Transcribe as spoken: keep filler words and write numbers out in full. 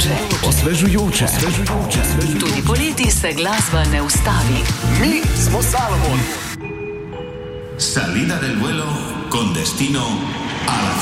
Osvežujoče. Osvežujoče. Osvežujoče. Tudi poleti se glasba ne ustavi. Mi smo Salomon. Salida del vuelo con destino a la